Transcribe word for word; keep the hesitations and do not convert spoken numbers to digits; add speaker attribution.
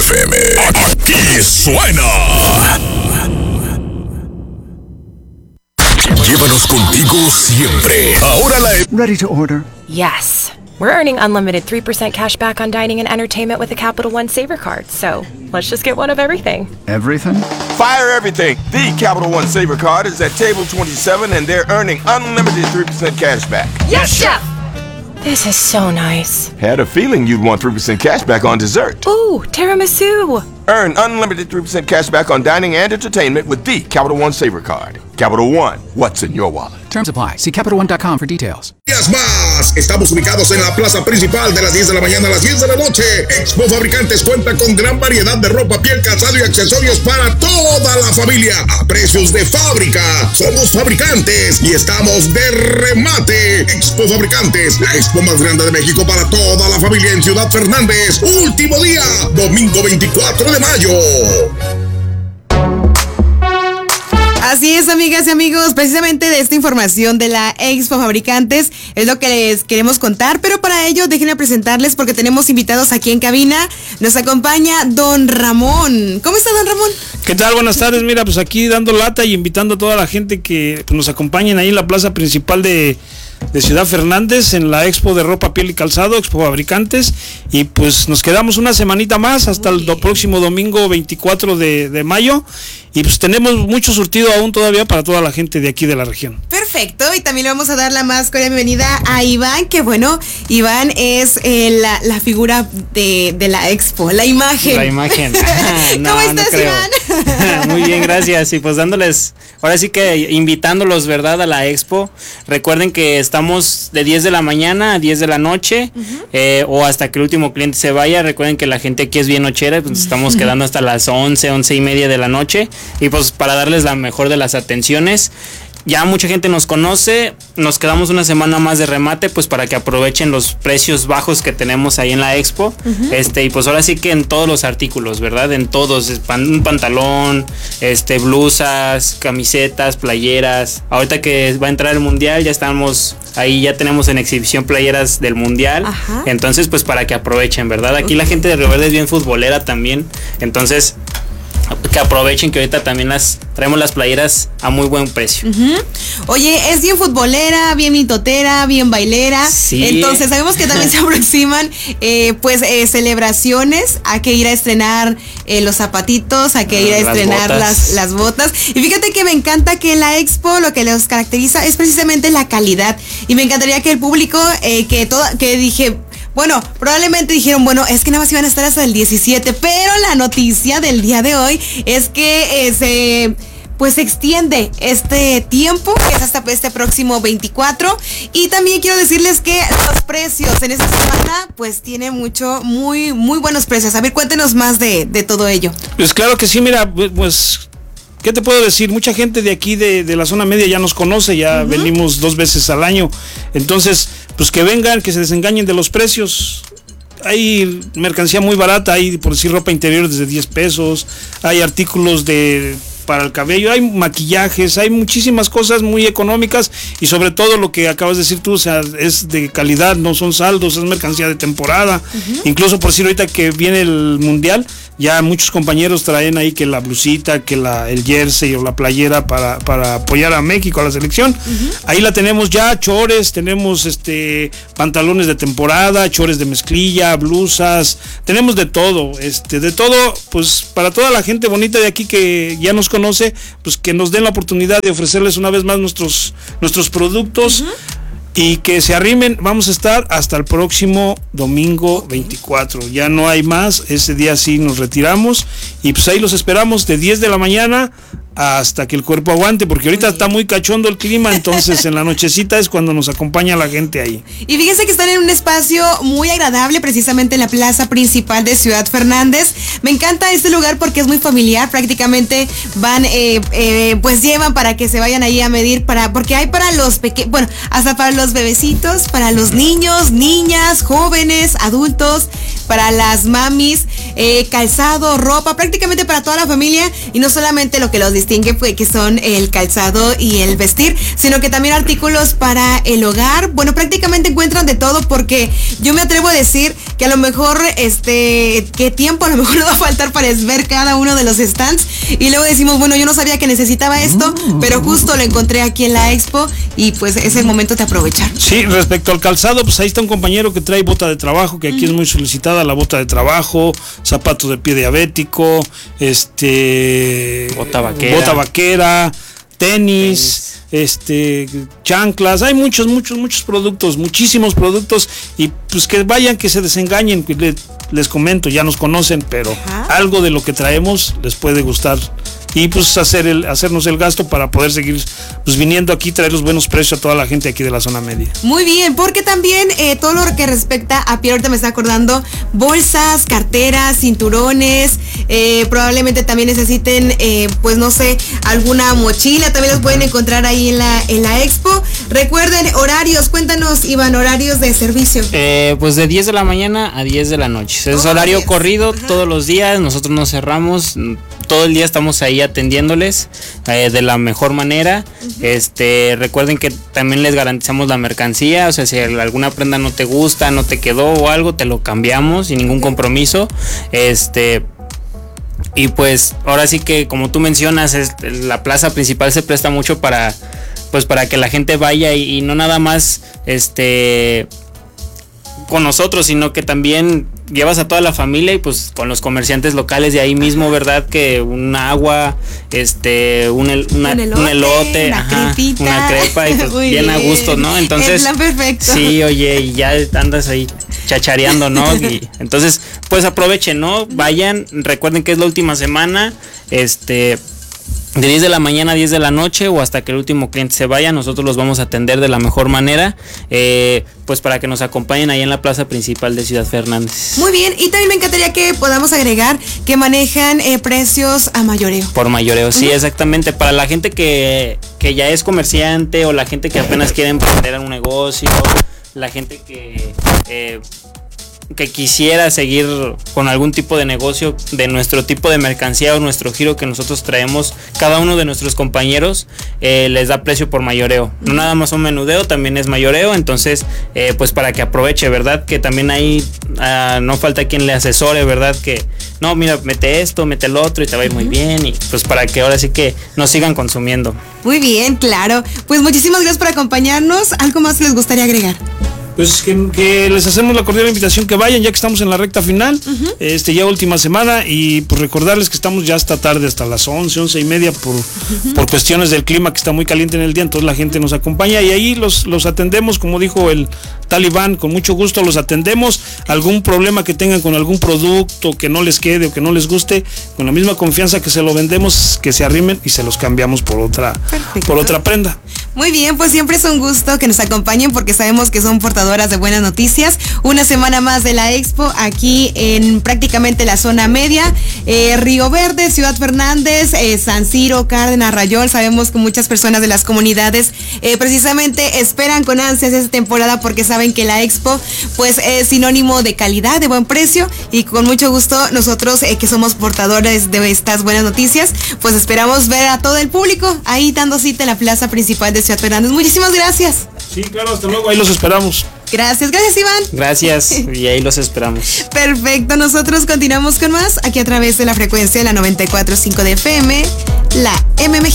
Speaker 1: F M. Aquí suena. Llévanos contigo siempre. Ahora la...
Speaker 2: Ready to order.
Speaker 3: Yes. We're earning unlimited three percent cash back on dining and entertainment with the Capital One Saver Card. So let's just get one of everything.
Speaker 2: Everything?
Speaker 4: Fire everything. The Capital One Saver Card is at table twenty-seven and they're earning unlimited three percent cash back.
Speaker 3: Yes, Chef! This is so nice.
Speaker 4: Had a feeling you'd want three percent cash back on dessert.
Speaker 3: Ooh, tiramisu.
Speaker 4: Earn unlimited three percent cash back on dining and entertainment with the Capital One Saver Card. Capital One, what's in your wallet?
Speaker 5: Terms apply. See Capital One dot com for details.
Speaker 6: Días más. Estamos ubicados en la plaza principal de las diez de la mañana a las diez de la noche. Expo Fabricantes cuenta con gran variedad de ropa, piel, calzado y accesorios para toda la familia a precios de fábrica. Somos fabricantes y estamos de remate. Expo Fabricantes, la expo más grande de México para toda la familia en Ciudad Fernández. Último día, domingo veinticuatro de mayo.
Speaker 7: Así es, amigas y amigos, precisamente de esta información de la Expo Fabricantes es lo que les queremos contar, pero para ello déjenme presentarles porque tenemos invitados aquí en cabina. Nos acompaña don Ramón. ¿Cómo está, don Ramón?
Speaker 8: ¿Qué tal? Buenas tardes. Mira, pues aquí dando lata y invitando a toda la gente que pues, nos acompañen ahí en la plaza principal de, de Ciudad Fernández, en la Expo de Ropa, Piel y Calzado, Expo Fabricantes, y pues nos quedamos una semanita más hasta el do, próximo domingo veinticuatro de, de mayo, y pues tenemos mucho surtido aún todavía para toda la gente de aquí de la región.
Speaker 7: Perfecto, y también le vamos a dar la más cordial bienvenida a Iván, que bueno, Iván es eh, la, la figura de, de la Expo, la imagen.
Speaker 9: La imagen. no,
Speaker 7: ¿Cómo estás,
Speaker 9: no
Speaker 7: Iván?
Speaker 9: Muy bien, gracias. Y pues dándoles, ahora sí que invitándolos, ¿verdad?, a la Expo. Recuerden que estamos de diez de la mañana a diez de la noche, uh-huh. eh, o hasta que el último cliente se vaya. Recuerden que la gente aquí es bien nochera, pues estamos uh-huh. quedando hasta las once, once y media de la noche. Y pues para darles la mejor de las atenciones. Ya mucha gente nos conoce, nos quedamos una semana más de remate, pues para que aprovechen los precios bajos que tenemos ahí en la Expo. Uh-huh. Este, y pues ahora sí que en todos los artículos, ¿verdad? En todos, un pantalón, este, blusas, camisetas, playeras. Ahorita que va a entrar el mundial, ya estamos ahí, ya tenemos en exhibición playeras del mundial. Ajá. Entonces, pues para que aprovechen, ¿verdad? Aquí okay. La gente de Río Verde es bien futbolera también. Entonces, que aprovechen que ahorita también las traemos las playeras a muy buen precio.
Speaker 7: Uh-huh. Oye, es bien futbolera, bien mitotera, bien bailera.
Speaker 9: Sí.
Speaker 7: Entonces sabemos que también se aproximan eh, pues eh, celebraciones. Hay que ir a estrenar eh, los zapatitos, hay que ir a las estrenar botas. Las, las botas. Y fíjate que me encanta que en la Expo lo que los caracteriza es precisamente la calidad. Y me encantaría que el público eh, que todo, que dije. Bueno, probablemente dijeron, bueno, es que nada más iban a estar hasta el diecisiete, pero la noticia del día de hoy es que eh, se, pues se extiende este tiempo, que es hasta este próximo veinticuatro, y también quiero decirles que los precios en esta semana, pues tiene mucho, muy, muy buenos precios. A ver, cuéntenos más de, de todo ello.
Speaker 8: Pues claro que sí, mira, pues... ¿Qué te puedo decir? Mucha gente de aquí de, de la zona media ya nos conoce, ya uh-huh. venimos dos veces al año. Entonces, pues que vengan, que se desengañen de los precios. Hay mercancía muy barata, hay por decir ropa interior desde diez pesos, hay artículos de para el cabello, hay maquillajes, hay muchísimas cosas muy económicas y sobre todo lo que acabas de decir tú, o sea, es de calidad, no son saldos, es mercancía de temporada. Uh-huh. Incluso por decir ahorita que viene el mundial, ya muchos compañeros traen ahí que la blusita, que la el jersey o la playera para, para apoyar a México, a la selección. Uh-huh. Ahí la tenemos ya, chores, tenemos este pantalones de temporada, chores de mezclilla, blusas, tenemos de todo, este, de todo, pues para toda la gente bonita de aquí que ya nos conoce, pues que nos den la oportunidad de ofrecerles una vez más nuestros, nuestros productos. Uh-huh. Y que se arrimen, vamos a estar hasta el próximo domingo veinticuatro. Ya no hay más, ese día sí nos retiramos. Y pues ahí los esperamos de diez de la mañana hasta que el cuerpo aguante, porque ahorita está muy cachondo el clima, entonces en la nochecita es cuando nos acompaña la gente ahí.
Speaker 7: Y fíjense que están en un espacio muy agradable, precisamente en la plaza principal de Ciudad Fernández. Me encanta este lugar porque es muy familiar, prácticamente van, eh, eh, pues llevan para que se vayan ahí a medir, para porque hay para los pequeños, bueno, hasta para los bebecitos, para los niños, niñas, jóvenes, adultos, para las mamis, eh, calzado, ropa, prácticamente para toda la familia, y no solamente lo que los distingue pues, que son el calzado y el vestir, sino que también artículos para el hogar. Bueno, prácticamente encuentran de todo, porque yo me atrevo a decir que a lo mejor este qué tiempo a lo mejor va a faltar para ver cada uno de los stands. Y luego decimos, bueno, yo no sabía que necesitaba esto, pero justo lo encontré aquí en la expo y pues es el momento de aprovechar.
Speaker 8: Sí, respecto al calzado, pues ahí está un compañero que trae bota de trabajo, que aquí mm. es muy solicitada la bota de trabajo, zapato de pie diabético, este
Speaker 9: bota vaquera,
Speaker 8: bota vaquera tenis, tenis, este chanclas, hay muchos, muchos, muchos productos, muchísimos productos, y pues que vayan, que se desengañen, les, les comento, ya nos conocen, pero Ajá. algo de lo que traemos les puede gustar. Y pues hacer el, hacernos el gasto para poder seguir pues viniendo aquí, traer los buenos precios a toda la gente aquí de la zona media.
Speaker 7: Muy bien, porque también eh, todo lo que respecta a piel, ahorita me está acordando, bolsas, carteras, cinturones, eh, probablemente también necesiten, eh, pues no sé, alguna mochila, también los pueden encontrar ahí en la, en la expo. Recuerden, horarios, cuéntanos, Iván, horarios de servicio.
Speaker 9: Eh, pues de diez de la mañana a diez de la noche. Es oh, horario diez. corrido Ajá. todos los días, nosotros no cerramos, todo el día estamos ahí atendiéndoles eh, de la mejor manera. Uh-huh. Este, recuerden que también les garantizamos la mercancía, o sea, si alguna prenda no te gusta, no te quedó o algo, te lo cambiamos sin ningún compromiso. Este, y pues ahora sí que, como tú mencionas, es, la plaza principal se presta mucho para, pues para que la gente vaya y, y no nada más este con nosotros, sino que también llevas a toda la familia y pues con los comerciantes locales de ahí mismo, ¿verdad? Que un agua, este, un, el, una, un elote, un elote
Speaker 7: una,
Speaker 9: ajá,
Speaker 7: crepita.
Speaker 9: una crepa y pues bien, bien a gusto, ¿no? Entonces,
Speaker 7: el plan perfecto.
Speaker 9: Sí, oye, y ya andas ahí chachareando, ¿no? Y entonces, pues aprovechen, ¿no? Vayan, recuerden que es la última semana, este... de diez de la mañana a diez de la noche o hasta que el último cliente se vaya, nosotros los vamos a atender de la mejor manera, eh, pues para que nos acompañen ahí en la plaza principal de Ciudad Fernández.
Speaker 7: Muy bien, y también me encantaría que podamos agregar que manejan eh, precios a mayoreo.
Speaker 9: Por mayoreo, sí, uh-huh. exactamente. Para la gente que, que ya es comerciante o la gente que apenas quiere emprender un negocio, la gente que... Eh, que quisiera seguir con algún tipo de negocio de nuestro tipo de mercancía o nuestro giro que nosotros traemos, cada uno de nuestros compañeros eh, les da precio por mayoreo, no nada más un menudeo, también es mayoreo, entonces eh, pues para que aproveche, ¿verdad? Que también ahí uh, no falta quien le asesore, ¿verdad? Que no, mira, mete esto, mete el otro y te va a ir muy bien, y pues para que ahora sí que nos sigan consumiendo.
Speaker 7: Muy bien, claro, pues muchísimas gracias por acompañarnos. ¿Algo más les gustaría agregar?
Speaker 8: Pues que, que les hacemos la cordial invitación que vayan, ya que estamos en la recta final, uh-huh. este ya última semana, y pues recordarles que estamos ya hasta tarde, hasta las once, once y media, por, uh-huh. por cuestiones del clima que está muy caliente en el día, entonces la gente nos acompaña y ahí los, los atendemos, como dijo el Talibán, con mucho gusto los atendemos. Algún problema que tengan con algún producto que no les quede o que no les guste, con la misma confianza que se lo vendemos, que se arrimen y se los cambiamos por otra, por otra prenda.
Speaker 7: Muy bien, pues siempre es un gusto que nos acompañen porque sabemos que son portadoras de buenas noticias. Una semana más de la Expo aquí en prácticamente la zona media, eh, Río Verde, Ciudad Fernández, eh, San Ciro, Cárdenas, Rayón. Sabemos que muchas personas de las comunidades eh, precisamente esperan con ansias esta temporada porque saben que la Expo pues es sinónimo de calidad, de buen precio, y con mucho gusto nosotros eh, que somos portadores de estas buenas noticias, pues esperamos ver a todo el público ahí dando cita en la plaza principal de Ciudad Fernández. Muchísimas gracias.
Speaker 8: Sí, claro, hasta luego, ahí los esperamos.
Speaker 7: Gracias, gracias Iván.
Speaker 9: Gracias, y ahí los esperamos.
Speaker 7: Perfecto, nosotros continuamos con más aquí a través de la frecuencia de la noventa y cuatro punto cinco de F M, la M Mexicana.